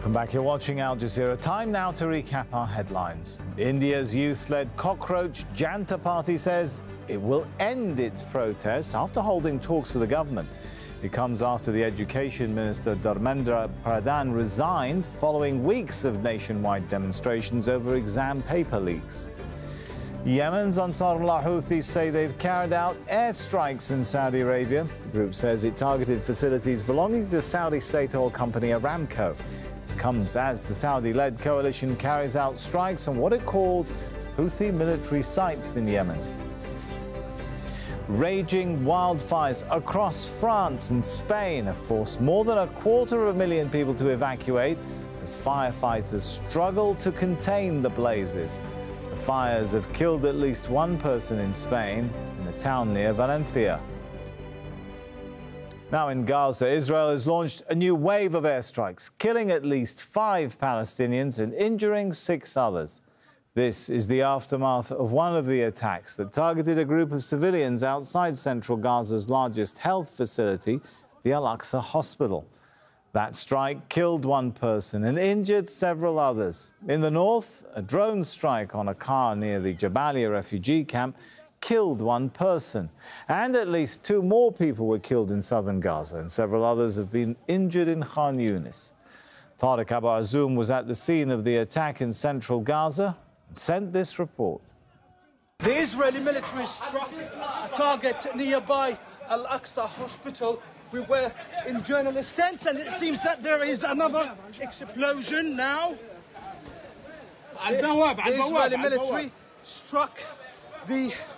Welcome back. You're watching Al Jazeera. Time now to recap our headlines. India's youth-led Cockroach Janta Party says it will end its protests after holding talks with the government. It comes after the Education Minister Dharmendra Pradhan resigned following weeks of nationwide demonstrations over exam paper leaks. Yemen's Ansarullah Houthis say they've carried out airstrikes in Saudi Arabia. The group says it targeted facilities belonging to the Saudi state oil company Aramco. It comes as the Saudi-led coalition carries out strikes on what it called Houthi military sites in Yemen. Raging wildfires across France and Spain have forced more than 250,000 people to evacuate as firefighters struggle to contain the blazes. The fires have killed at least one person in Spain, in a town near Valencia. Now in Gaza, Israel has launched a new wave of airstrikes, killing at least 5 Palestinians and injuring 6 others. This is the aftermath of one of the attacks that targeted a group of civilians outside central Gaza's largest health facility, the Al-Aqsa Hospital. That strike killed 1 person and injured several others. In the north, a drone strike on a car near the Jabalia refugee camp killed 1 person. And at least 2 more people were killed in southern Gaza, and several others have been injured in Khan Yunis. Tariq Abu Azoum was at the scene of the attack in central Gaza and sent this report. The Israeli military struck a target nearby Al-Aqsa Hospital. We were in journalist tents, and it seems that there is another explosion now. The Israeli military struck the